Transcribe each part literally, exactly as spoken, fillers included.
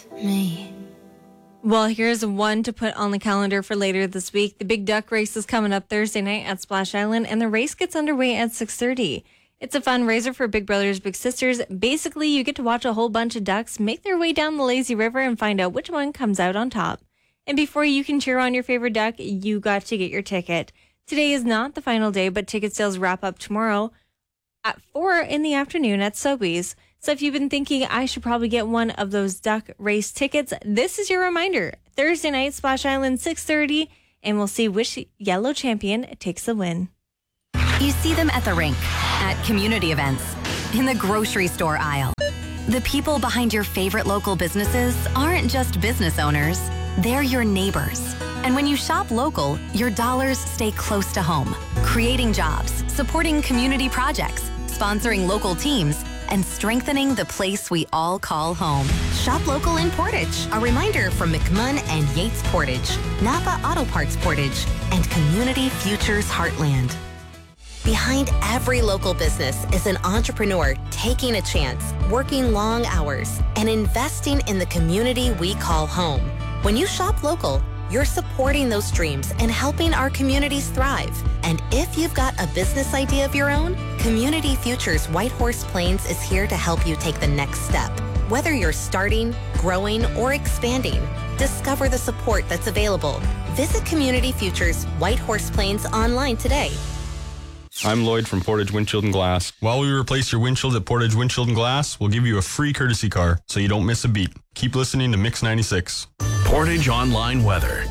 me. Well, here's one to put on the calendar for later this week. The Big Duck Race is coming up Thursday night at Splash Island, and the race gets underway at six thirty. It's a fundraiser for Big Brothers Big Sisters. Basically, you get to watch a whole bunch of ducks make their way down the lazy river and find out which one comes out on top. And before you can cheer on your favorite duck, you got to get your ticket. Today is not the final day, but ticket sales wrap up tomorrow at four in the afternoon at Sobeys. So if you've been thinking I should probably get one of those duck race tickets, this is your reminder. Thursday night, Splash Island, six thirty, and we'll see which yellow champion takes the win. You see them at the rink, at community events, in the grocery store aisle. The people behind your favorite local businesses aren't just business owners, they're your neighbors. And when you shop local, your dollars stay close to home, creating jobs, supporting community projects, sponsoring local teams, and strengthening the place we all call home. Shop local in Portage. A reminder from McMunn and Yates Portage, Napa Auto Parts Portage, and Community Futures Heartland. Behind every local business is an entrepreneur taking a chance, working long hours, and investing in the community we call home. When you shop local, you're supporting those dreams and helping our communities thrive. And if you've got a business idea of your own, Community Futures Whitehorse Plains is here to help you take the next step. Whether you're starting, growing, or expanding, discover the support that's available. Visit Community Futures Whitehorse Plains online today. I'm Lloyd from Portage Windshield and Glass. While we replace your windshield at Portage Windshield and Glass, we'll give you a free courtesy car so you don't miss a beat. Keep listening to Mix ninety-six. Portage Online Weather.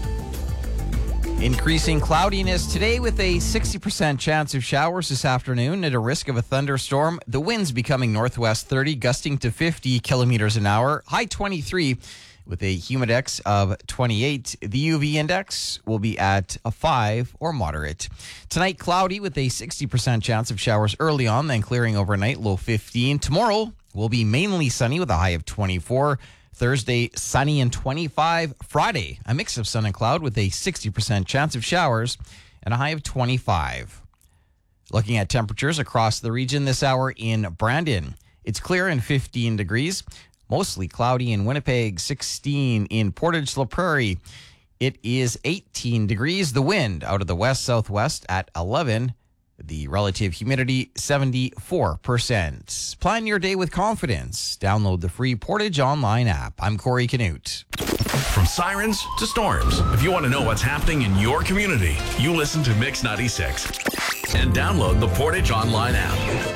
Increasing cloudiness today with a sixty percent chance of showers this afternoon at a risk of a thunderstorm. The winds becoming northwest thirty, gusting to fifty kilometers an hour. High twenty-three with a humidex of twenty-eight. The U V index will be at a five or moderate. Tonight, cloudy with a sixty percent chance of showers early on, then clearing overnight, low fifteen. Tomorrow will be mainly sunny with a high of twenty-four. Thursday, sunny and twenty-five. Friday, a mix of sun and cloud with a sixty percent chance of showers and a high of twenty-five. Looking at temperatures across the region this hour in Brandon, it's clear and fifteen degrees. Mostly cloudy in Winnipeg, sixteen in Portage La Prairie. It is eighteen degrees. The wind out of the west-southwest at eleven. The relative humidity, seventy-four percent. Plan your day with confidence. Download the free Portage Online app. I'm Corey Canute. From sirens to storms, if you want to know what's happening in your community, you listen to Mix ninety-six and download the Portage Online app.